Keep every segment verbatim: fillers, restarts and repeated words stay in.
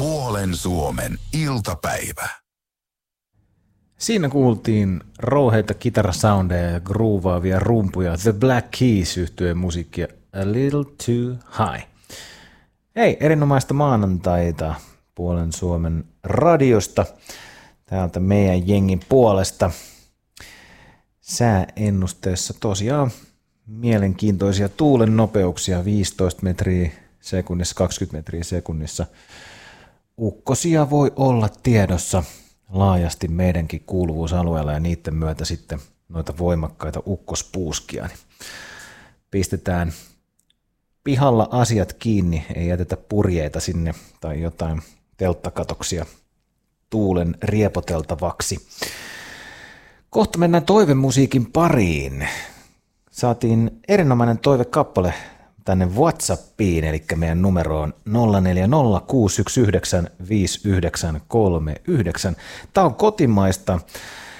Puolen Suomen iltapäivä. Siinä kuultiin rouheita kitarasoundeja ja groovaavia rumpuja. The Black Keys -yhtyeen musiikkia A Little Too High. Hei, erinomaista maanantaita Puolen Suomen radiosta. Täältä meidän jengin puolesta. Sääennusteessa tosiaan mielenkiintoisia tuulen nopeuksia, viisitoista metriä sekunnissa, kaksikymmentä metriä sekunnissa. Ukkosia voi olla tiedossa laajasti meidänkin kuuluvuusalueella ja niiden myötä sitten noita voimakkaita ukkospuuskia. Pistetään pihalla asiat kiinni, ei jätetä purjeita sinne tai jotain telttakatoksia tuulen riepoteltavaksi. Kohta mennään toivemusiikin pariin. Saatiin erinomainen toivekappale tänne WhatsAppiin, eli meidän numero on nolla neljä nolla kuusi yksi yhdeksän viisi yhdeksän kolme yhdeksän. Tämä on kotimaista äh,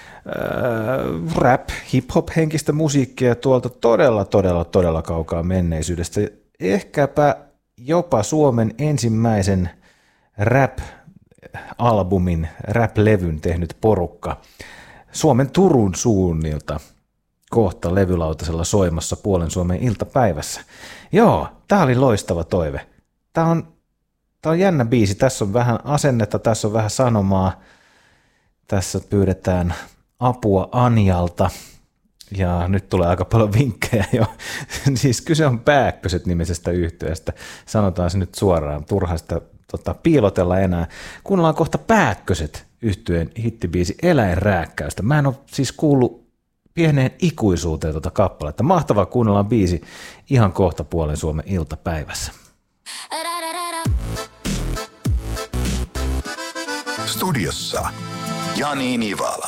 rap, hip-hop henkistä musiikkia tuolta todella, todella, todella kaukaa menneisyydestä. Ehkäpä jopa Suomen ensimmäisen rap-albumin, rap-levyn tehnyt porukka Suomen Turun suunnilta. Kohta levylautasella soimassa Puolen Suomen iltapäivässä. Joo, tää oli loistava toive. Tää on, tää on jännä biisi. Tässä on vähän asennetta, tässä on vähän sanomaa. Tässä pyydetään apua Anjalta. Ja nyt tulee aika paljon vinkkejä jo. Siis kyse on Pääkköset -nimisestä yhtyeestä. Sanotaan se nyt suoraan, turha sitä tota, piilotella enää. Kuunnellaan kohta Pääkköset -yhtyeen hittibiisi Eläinrääkkäystä. Mä en ole siis kuullut pieneen ikuisuuteen tuota kappaletta. Mahtavaa, kuunnellaan biisi ihan kohta Puolen Suomen iltapäivässä. Studiossa Jani Nivala.